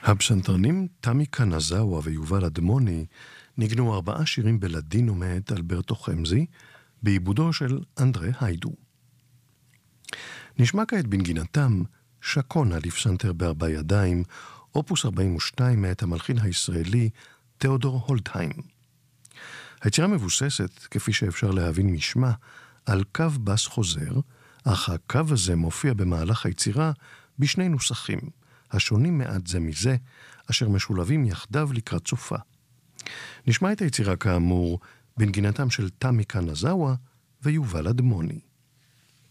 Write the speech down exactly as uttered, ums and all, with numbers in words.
הפסנתרנים תמי קנזאווה ויובל אדמוני ניגנו ארבעה שירים בלדינו מאת אלברטו חמזי, בעיבודו של אנדרה היידו. נשמע כעת בנגינתם שקונה לפסנתר בארבע ידיים, אופוס ארבעים ושתיים מאת המלחין הישראלי תיאודור הולדהיים. היצירה מבוססת, כפי שאפשר להבין משמע, על קו בס חוזר, אך הקו הזה מופיע במהלך היצירה בשני נוסחים, השונים מעט זה מזה, אשר משולבים יחדיו לקראת סופה. נשמע את היצירה כאמור בנגינתם של תמי קנזאווה ויובל אדמוני.